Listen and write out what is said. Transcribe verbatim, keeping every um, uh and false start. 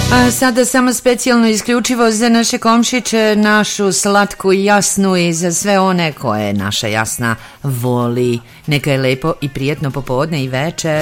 A sada samo specijalno isključivo za naše komšiće, našu slatku Jasnu i za sve one koje naša Jasna voli. Neka je lepo i prijetno popodne i večer.